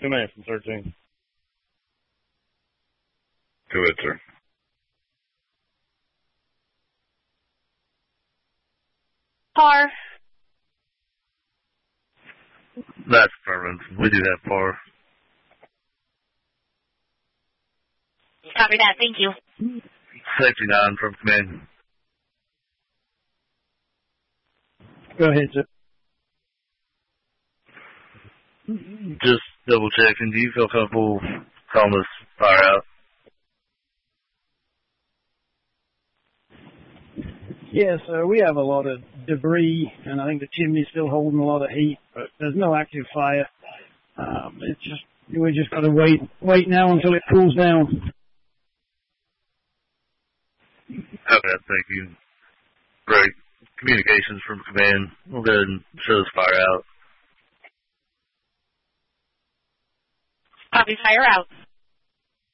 2 minutes and 13. Go ahead, sir. Par. That's affirmative. We do have par. Copy that. Thank you. Safety 9 from command. Go ahead, sir. Just double checking. Do you feel comfortable calling this fire out? Yes, sir. We have a lot of debris, and I think the chimney's still holding a lot of heat, but there's no active fire. We just got to wait now until it cools down. Okay, thank you. Great communications from command. We'll go ahead and show this fire out. Copy, fire out.